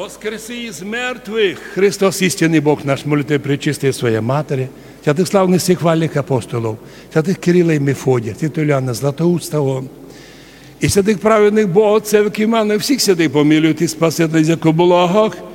воскреси із мертвих. Христос, істинний Бог наш, молитви пречистої своєї Матері, святих славних всіх хвальних апостолів, святих Кирила і Мефодія, Титуляна, Златоустого, і святих праведних Бога, Отцев, Кімана, всіх святих помилуйте, спасите, як у благах,